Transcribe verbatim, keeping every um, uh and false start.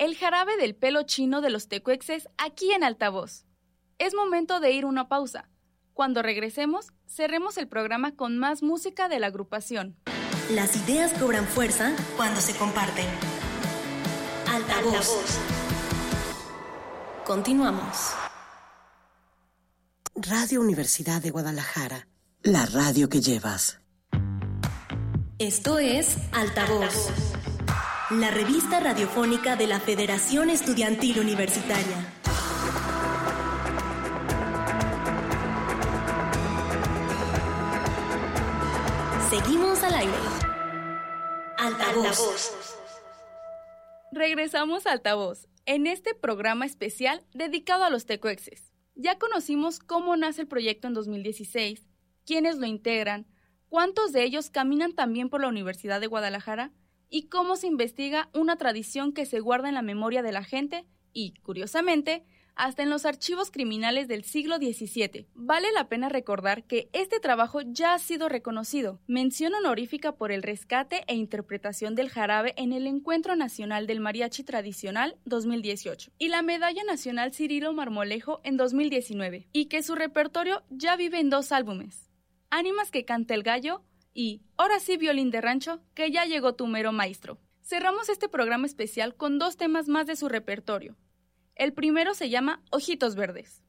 el jarabe del pelo chino de los tecuexes aquí en Altavoz. Es momento de ir a una pausa. Cuando regresemos, cerremos el programa con más música de la agrupación. Las ideas cobran fuerza cuando se comparten. Altavoz. Altavoz. Continuamos. Radio Universidad de Guadalajara, la radio que llevas. Esto es Altavoz, Altavoz, la revista radiofónica de la Federación Estudiantil Universitaria. Seguimos al aire. Altavoz. Altavoz. Regresamos a Altavoz, en este programa especial dedicado a los tecuexes. Ya conocimos cómo nace el proyecto en dos mil dieciséis, quiénes lo integran, cuántos de ellos caminan también por la Universidad de Guadalajara y cómo se investiga una tradición que se guarda en la memoria de la gente y, curiosamente, hasta en los archivos criminales del siglo diecisiete. Vale la pena recordar que este trabajo ya ha sido reconocido. Mención honorífica por el rescate e interpretación del jarabe en el Encuentro Nacional del Mariachi Tradicional dos mil dieciocho y la Medalla Nacional Cirilo Marmolejo en dos mil diecinueve, y que su repertorio ya vive en dos álbumes, Ánimas que canta el gallo y Ahora sí violín de rancho, que ya llegó tu mero maestro. Cerramos este programa especial con dos temas más de su repertorio. El primero se llama Ojitos Verdes.